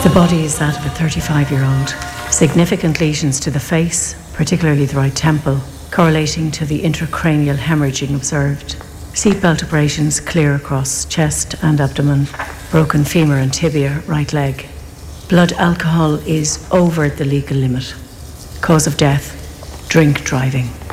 The body is that of a 35-year-old. Significant lesions to the face, particularly the right temple, correlating to the intracranial hemorrhaging observed. Seatbelt abrasions clear across chest and abdomen, broken femur and tibia, right leg. Blood alcohol is over the legal limit. Cause of death, drink driving.